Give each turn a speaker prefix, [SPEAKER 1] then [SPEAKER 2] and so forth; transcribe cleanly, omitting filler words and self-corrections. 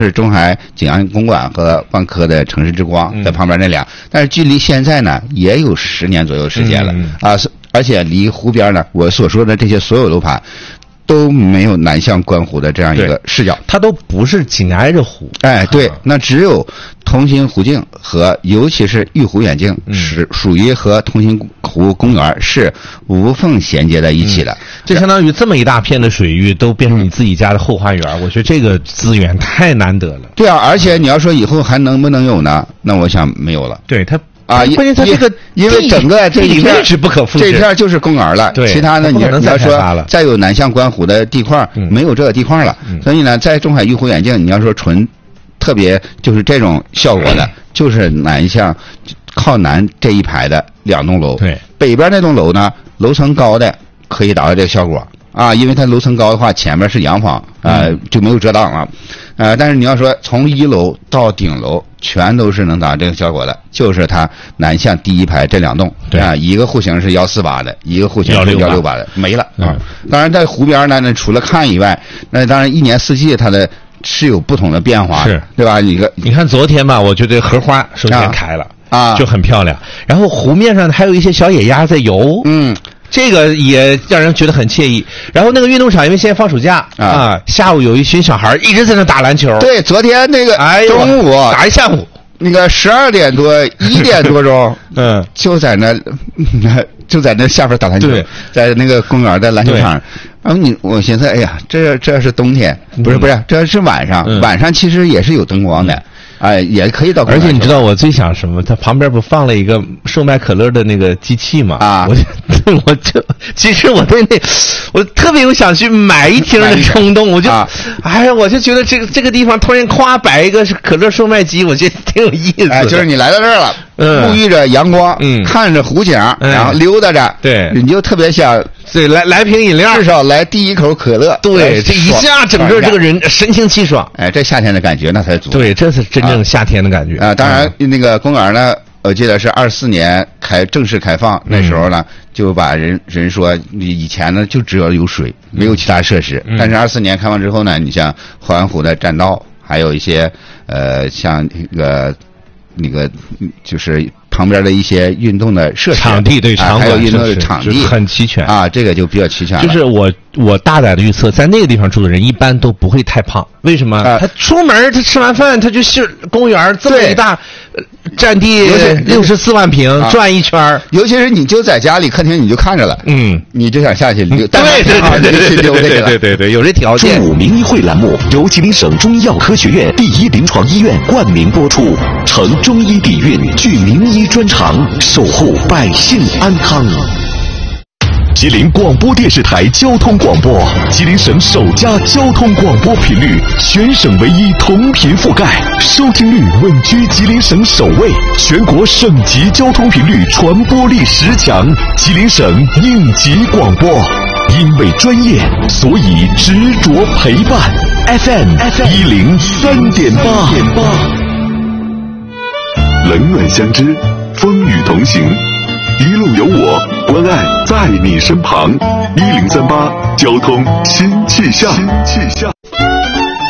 [SPEAKER 1] 是中海景阳公馆和万科的城市之光在旁边那俩，但是距离现在呢也有10年左右时间了啊，而且离湖边呢，我所说的这些所有楼盘都没有南向观湖的这样一个视角，
[SPEAKER 2] 它都不是紧挨着湖。
[SPEAKER 1] 哎，对，那只有同心湖径和尤其是玉湖远径是属于和同心湖公园是无缝衔接在一起的，
[SPEAKER 2] 就相当于这么一大片的水域都变成你自己家的后花园，我觉得这个资源太难得了。
[SPEAKER 1] 对啊，而且你要说以后还能不能有呢？那我想没有了。
[SPEAKER 2] 对它。
[SPEAKER 1] 啊，
[SPEAKER 2] 关键它这个
[SPEAKER 1] 因为整个这一片
[SPEAKER 2] 是不可复制，
[SPEAKER 1] 这片就是公园了，
[SPEAKER 2] 对，
[SPEAKER 1] 其他的你要说再有南向观湖的地块，没有这个地块了。所以呢，在中海玉湖远径，你要说纯特别就是这种效果的，就是南向靠南这一排的2栋楼，
[SPEAKER 2] 对，
[SPEAKER 1] 北边那栋楼呢，楼层高的可以达到这个效果啊，因为它楼层高的话，前面是洋房就没有遮挡了。但是你要说从1楼到顶楼全都是能达到这个效果的，就是它南向第一排这2栋，对啊，一个户型是148的，一个户型是168的，没了啊。当然在湖边呢，那除了看以外，那当然一年四季它的是有不同的变化，
[SPEAKER 2] 是，
[SPEAKER 1] 对吧？
[SPEAKER 2] 你看昨天吧，我觉得荷花首先开了啊，就很漂亮，然后湖面上还有一些小野鸭在游，这个也让人觉得很惬意。然后那个运动场，因为现在放暑假啊，下午有一群小孩一直在那打篮球。
[SPEAKER 1] 对，昨天那个中午
[SPEAKER 2] 打一下午，
[SPEAKER 1] 那个12点多、1点多钟，就在那下边打篮球，在那个公园的篮球场。然后我寻思，哎呀，这是冬天，不是，这是晚上，晚上其实也是有灯光的。哎，也可以到。
[SPEAKER 2] 而且你知道我最想什么？它旁边不放了一个售卖可乐的那个机器嘛？啊，其实我对我特别有想去买一听的冲动，我就觉得这个地方突然夸摆一个可乐售卖机，我觉得挺有意思的。
[SPEAKER 1] 就是你来到这儿了，沐浴着阳光，看着湖景，然后溜达着，
[SPEAKER 2] 对，
[SPEAKER 1] 你就特别想。
[SPEAKER 2] 对，来瓶饮料，
[SPEAKER 1] 至少来第一口可乐。
[SPEAKER 2] 对，这一下整个这个人神清气爽。
[SPEAKER 1] 哎，这夏天的感觉那才足。
[SPEAKER 2] 对，这是真正夏天的感觉
[SPEAKER 1] 啊！当然，那个公园呢，我记得是24年正式开放，那时候呢就把人说，以前呢就只有水，没有其他设施。但是24年开放之后呢，你像环湖的栈道，还有一些像那个就是旁边的一些运动的设施
[SPEAKER 2] 场地，对，
[SPEAKER 1] 还有运动的场地
[SPEAKER 2] 很齐全
[SPEAKER 1] 啊，这个就比较齐全了。
[SPEAKER 2] 就是我大胆的预测，在那个地方住的人一般都不会太胖，为什么？他出门他吃完饭他就去公园这么一大占地64万平转一圈，
[SPEAKER 1] 尤其是你就在家里客厅你就看着了，你就想下去，你就
[SPEAKER 2] 对，有这条件。
[SPEAKER 3] 中午名医会栏目由吉林省中医药科学院第1临床医院冠名播出，承中医底蕴，具名医专长，守护百姓安康。吉林广播电视台交通广播，吉林省首家交通广播频率，全省唯一同频覆盖，收听率稳居吉林省首位，全国省级交通频率传播力10强，吉林省应急广播。因为专业，所以执着陪伴。FM 103.8，冷暖相知，风雨同行，一路有我，关爱在你身旁。1038交通新气象。